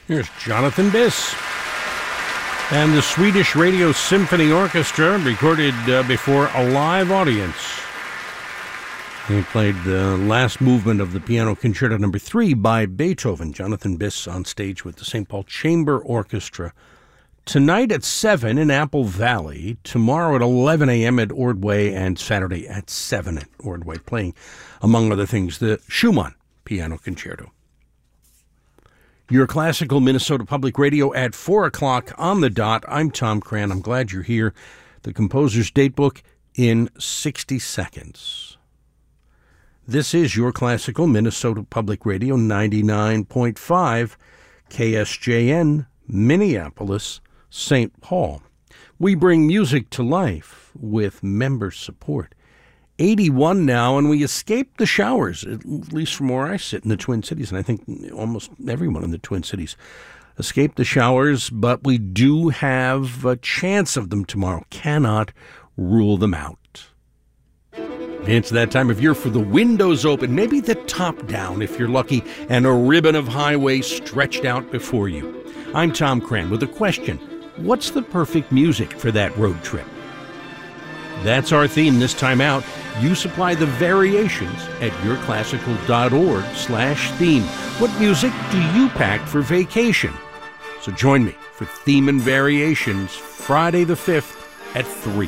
Here's Jonathan Biss. And the Swedish Radio Symphony Orchestra recorded before a live audience. They played the last movement of the Piano Concerto No. 3 by Beethoven. Jonathan Biss on stage with the St. Paul Chamber Orchestra. Tonight at 7 in Apple Valley, tomorrow at 11 a.m. at Ordway, and Saturday at 7 at Ordway, playing, among other things, the Schumann Piano Concerto. Your Classical Minnesota Public Radio at 4 o'clock on the dot. I'm Tom Cran. I'm glad you're here. The composer's datebook in 60 seconds. This is Your Classical Minnesota Public Radio, 99.5 KSJN, Minneapolis, St. Paul. We bring music to life with member support. 81 now, and we escaped the showers, at least from where I sit in the Twin Cities, and I think almost everyone in the Twin Cities escaped the showers, but we do have a chance of them tomorrow. Cannot rule them out. It's that time of year for the windows open, maybe the top down if you're lucky, and a ribbon of highway stretched out before you. I'm Tom Cran with a question. What's the perfect music for that road trip? That's our theme this time out. You supply the variations at yourclassical.org/theme. What music do you pack for vacation? So join me for Theme and Variations Friday the 5th at 3.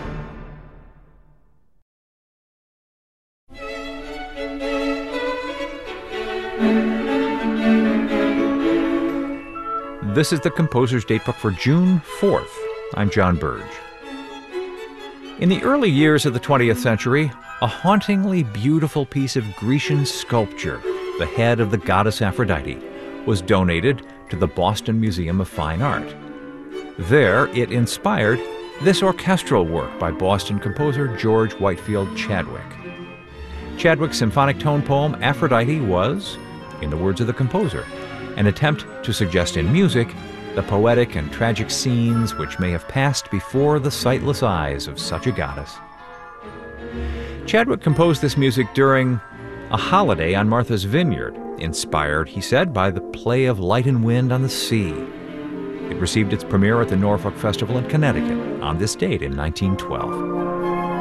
This is the Composer's Datebook for June 4th. I'm John Burge. In the early years of the 20th century, a hauntingly beautiful piece of Grecian sculpture, the head of the goddess Aphrodite, was donated to the Boston Museum of Fine Art. There, it inspired this orchestral work by Boston composer George Whitefield Chadwick. Chadwick's symphonic tone poem Aphrodite was, in the words of the composer, an attempt to suggest in music the poetic and tragic scenes which may have passed before the sightless eyes of such a goddess. Chadwick composed this music during a holiday on Martha's Vineyard, inspired, he said, by the play of light and wind on the sea. It received its premiere at the Norfolk Festival in Connecticut on this date in 1912.